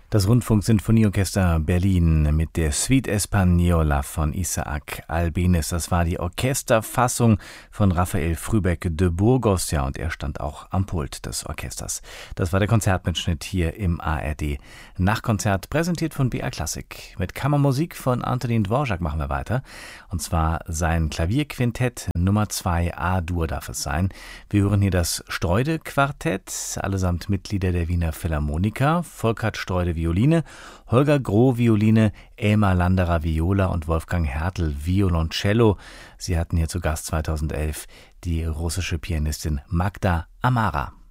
Das Rundfunksinfonieorchester Berlin mit der Suite Española von Isaac Albéniz. Das war die Orchesterfassung von Raphael Frühbeck de Burgos. Ja, und er stand auch am Pult des Orchesters. Das war der Konzertmitschnitt hier im ARD Nachkonzert, präsentiert von BR Classic. Mit Kammermusik von Antonín Dvořák machen wir weiter. Und zwar sein Klavierquintett Nummer 2 A-Dur darf es sein. Wir hören hier das Streude-Quartett, allesamt Mitglieder der Wiener Philharmoniker. Volkert Streude Violine, Holger Groh Violine, Elmar Landerer Viola und Wolfgang Hertel Violoncello. Sie hatten hier zu Gast 2011 die russische Pianistin Magda Amara.